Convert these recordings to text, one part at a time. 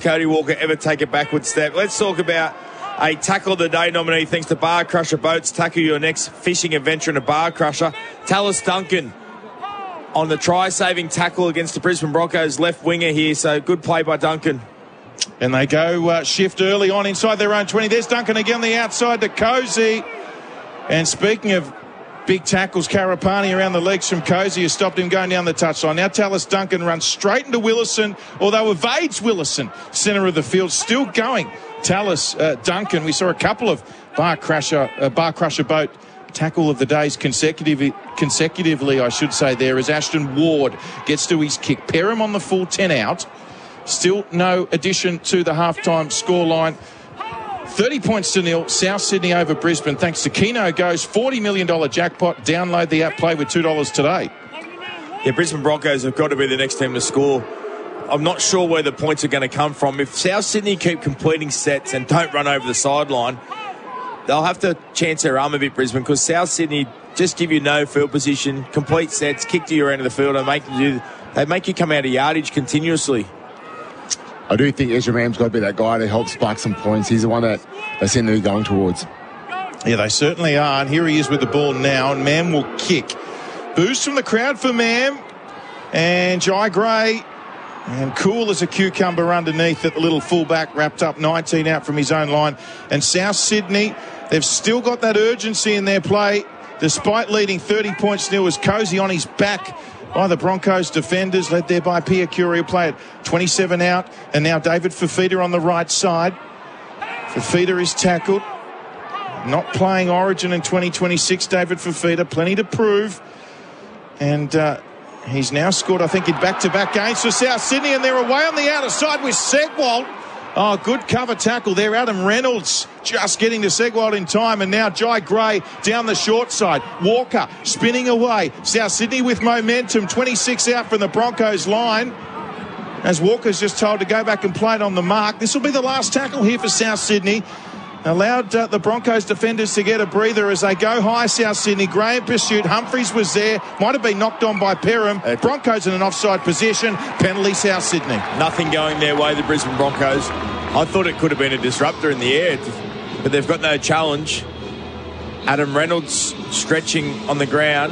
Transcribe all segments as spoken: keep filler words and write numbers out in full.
Cody Walker ever take a backward step. Let's talk about a Tackle of the Day nominee thanks to Bar Crusher Boats. Tackle your next fishing adventure in a Bar Crusher. Tallis Duncan on the try-saving tackle against the Brisbane Broncos left winger here, so good play by Duncan. And they go uh, shift early on inside their own twenty. There's Duncan again on the outside to Cozy. And speaking of big tackles, Karapani around the legs from Cozy has stopped him going down the touchline. Now Tallis Duncan runs straight into Willison, although evades Willison, centre of the field, still going. Tallis uh, Duncan, we saw a couple of bar crusher, uh, bar crusher boat tackle of the days consecutively, consecutively, I should say, there as Ashton Ward gets to his kick. Perham on the full ten out. Still no addition to the halftime scoreline. thirty points to nil, South Sydney over Brisbane. Thanks to Keno Go's forty million dollars jackpot. Download the app, play with two dollars today. Yeah, Brisbane Broncos have got to be the next team to score. I'm not sure where the points are going to come from. If South Sydney keep completing sets and don't run over the sideline, they'll have to chance their arm a bit, Brisbane, because South Sydney just give you no field position, complete sets, kick to your end of the field, and make you, they make you come out of yardage continuously. I do think Ezra Mam's got to be that guy to help spark some points. He's the one that they seem to be going towards. Yeah, they certainly are. And here he is with the ball now, and Mam will kick. Boost from the crowd for Mam. And Jai Gray, and cool as a cucumber underneath at the little fullback, wrapped up nineteen out from his own line. And South Sydney, they've still got that urgency in their play, despite leading thirty points nil, as Cozy on his back by the Broncos defenders, led there by Pia Curie, play at twenty-seven out. And now David Fifita on the right side. Fifita is tackled. Not playing Origin in twenty twenty-six, David Fifita. Plenty to prove. And uh, he's now scored, I think, in back-to-back games for South Sydney. And they're away on the outer side with Segwald. Oh, good cover tackle there. Adam Reynolds just getting to Segwald in time. And now Jai Gray down the short side. Walker spinning away. South Sydney with momentum. twenty-six out from the Broncos line. As Walker's just told to go back and play it on the mark. This will be the last tackle here for South Sydney. Allowed uh, the Broncos defenders to get a breather as they go high, South Sydney. Gray in pursuit. Humphries was there. Might have been knocked on by Perham. Uh, Broncos in an offside position. Penalty, South Sydney. Nothing going their way, the Brisbane Broncos. I thought it could have been a disruptor in the air, but they've got no challenge. Adam Reynolds stretching on the ground.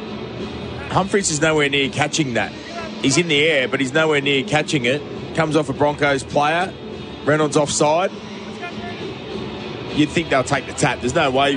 Humphries is nowhere near catching that. He's in the air, but he's nowhere near catching it. Comes off a Broncos player. Reynolds offside. You'd think they'll take the tap. There's no way